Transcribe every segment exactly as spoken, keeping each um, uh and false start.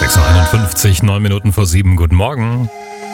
sechs Uhr einundfünfzig, neun Minuten vor sieben. Guten Morgen.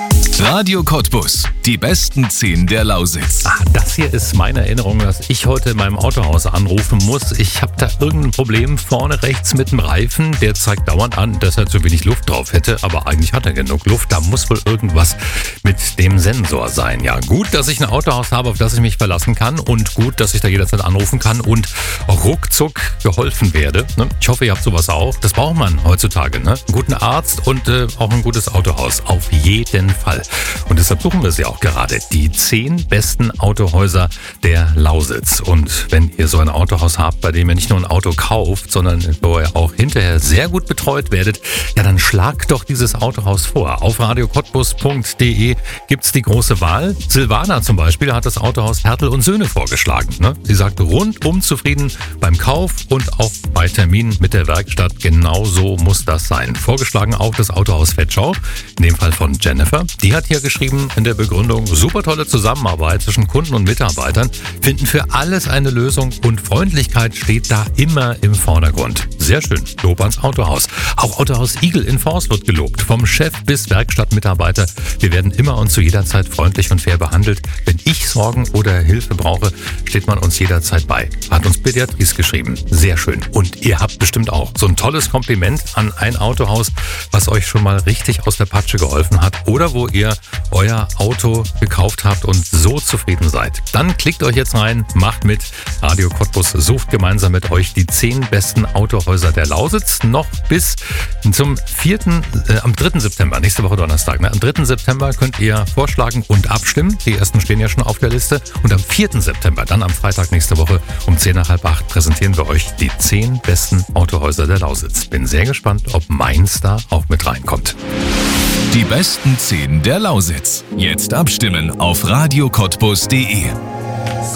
Radio Cottbus, die besten zehn der Lausitz. Ah, das hier ist meine Erinnerung, dass ich heute in meinem Autohaus anrufen muss. Ich habe da irgendein Problem vorne rechts mit dem Reifen. Der zeigt dauernd an, dass er zu wenig Luft drauf hätte, aber eigentlich hat er genug Luft. Da muss wohl irgendwas mit dem Sensor sein. Ja, gut, dass ich ein Autohaus habe, auf das ich mich verlassen kann, und gut, dass ich da jederzeit anrufen kann und ruckzuck geholfen werde. Ich hoffe, ihr habt sowas auch. Das braucht man heutzutage, ne? Einen guten Arzt und äh, auch ein gutes Autohaus. Auf jeden Fall. Und deshalb suchen wir sie auch gerade. Die zehn besten Autohäuser der Lausitz. Und wenn ihr so ein Autohaus habt, bei dem ihr nicht nur ein Auto kauft, sondern wo ihr auch hinterher sehr gut betreut werdet, ja, dann schlagt doch dieses Autohaus vor. Auf radio cottbus punkt de gibt's die große Wahl. Silvana zum Beispiel hat das Autohaus Hertel und Söhne vorgeschlagen. Ne? Sie sagt, rundum zufrieden beim Kauf und auch bei Terminen mit der Werkstatt. Genau so muss das sein. Vorgeschlagen auch das Autohaus Vetschau, in dem Fall von Jennifer. Die hat hier geschrieben in der Begründung: super tolle Zusammenarbeit zwischen Kunden und Mitarbeitern, finden für alles eine Lösung und Freundlichkeit steht da immer im Vordergrund. Sehr schön. Lob ans Autohaus. Auch Autohaus Igel in Forst wird gelobt. Vom Chef bis Werkstattmitarbeiter. Wir werden immer und zu jeder Zeit freundlich und fair behandelt. Wenn ich Sorgen oder Hilfe brauche, steht man uns jederzeit bei. Hat uns Beatrice geschrieben. Sehr schön. Und ihr habt bestimmt auch so ein tolles Kompliment an ein Autohaus, was euch schon mal richtig aus der Patsche geholfen hat oder wo ihr euer Auto gekauft habt und so zufrieden seid. Dann klickt euch jetzt rein, macht mit. Radio Cottbus sucht gemeinsam mit euch die zehn besten Autohäuser der Lausitz. Noch bis zum vierten, äh, am dritten September, nächste Woche Donnerstag. Ne? Am dritten September könnt ihr vorschlagen und abstimmen. Die ersten stehen ja schon auf der Liste. Und am vierten September, dann am Freitag nächste Woche um zehn nach halb acht, präsentieren wir euch die zehn besten Autohäuser der Lausitz. Bin sehr gespannt, ob meins da auch mit reinkommt. Die besten zehn der Lausitz. Jetzt abstimmen auf radio cottbus punkt de.